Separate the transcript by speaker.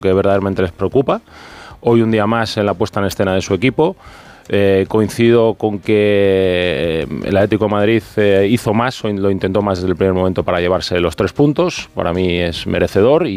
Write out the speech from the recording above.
Speaker 1: que verdaderamente les preocupa. Hoy un día más en la puesta en escena de su equipo. Coincido con que el Atlético de Madrid hizo más o lo intentó más desde el primer momento para llevarse los 3 puntos. Para mí es merecedor.